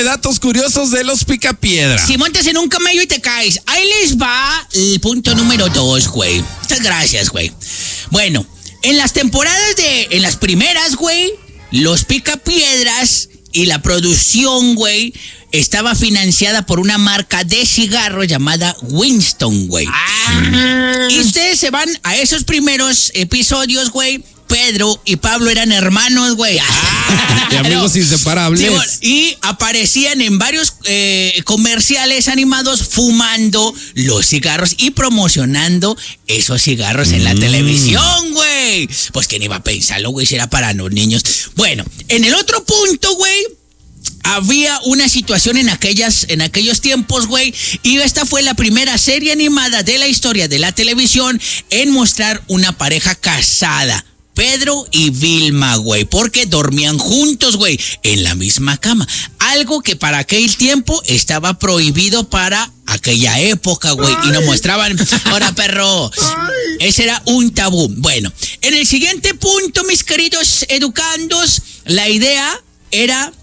Datos curiosos de los Picapiedra. Si montas en un camello y te caes, ahí les va el punto número 2, güey. Muchas gracias, güey. Bueno, en las primeras, güey, los Picapiedras y la producción, güey, estaba financiada por una marca de cigarros llamada Winston, güey. Y ustedes se van a esos primeros episodios, güey. Pedro y Pablo eran hermanos, güey. Y amigos inseparables. Sí, y aparecían en varios comerciales animados fumando los cigarros y promocionando esos cigarros en la televisión, güey. Pues quién iba a pensarlo, güey, si era para los niños. Bueno, en el otro punto, güey, había una situación en aquellos tiempos, güey, y esta fue la primera serie animada de la historia de la televisión en mostrar una pareja casada. Pedro y Vilma, güey, porque dormían juntos, güey, en la misma cama. Algo que para aquel tiempo estaba prohibido para aquella época, güey, y nos mostraban, ahora perro, ese era un tabú. Bueno, en el siguiente punto, mis queridos educandos, la idea era,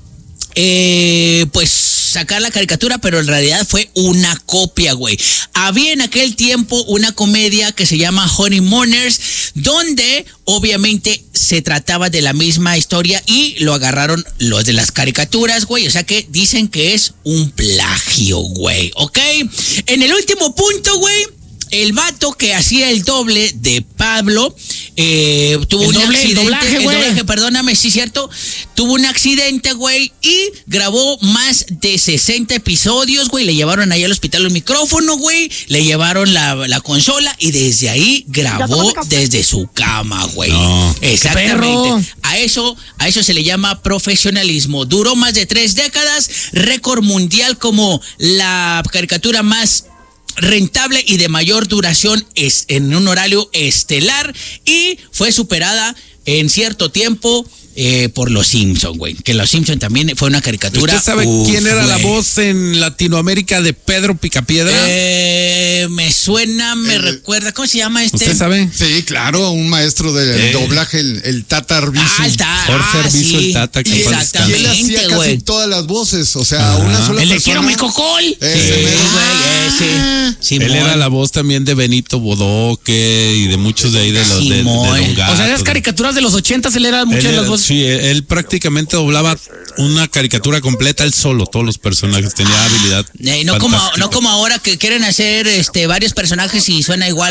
pues, sacar la caricatura, pero en realidad fue una copia, güey. Había en aquel tiempo una comedia que se llama Honeymooners, donde obviamente se trataba de la misma historia y lo agarraron los de las caricaturas, güey. O sea que dicen que es un plagio, güey, ¿ok? En el último punto, güey, el vato que hacía el doble de Pablo tuvo un accidente. Perdóname, sí, cierto. Tuvo un accidente, güey, y grabó más de 60 episodios, güey. Le llevaron ahí al hospital el micrófono, güey. Le llevaron la consola y desde ahí grabó desde su cama, güey. No. Exactamente. A eso se le llama profesionalismo. Duró más de 3 décadas. Récord mundial como la caricatura más rentable y de mayor duración es en un horario estelar y fue superada en cierto tiempo por Los Simpson, güey. Que Los Simpson también fue una caricatura. ¿Usted sabe quién era la voz en Latinoamérica de Pedro Picapiedra? Me suena, recuerda. ¿Cómo se llama este? ¿Usted sabe? Sí, claro, un maestro de doblaje, el Tata Arbizu. Jorge Arbizu, el Tata. Y él hacía casi todas las voces, o sea, una sola el persona. El Quiero mi cocol. Sí, él era la voz también de Benito Bodoque y de muchos de ahí de los de Don Gato. O sea, esas caricaturas de los 80 él era muchas de las voces. Sí, él prácticamente doblaba una caricatura completa él solo, todos los personajes, tenía habilidad. No como ahora que quieren hacer varios personajes y suena igual.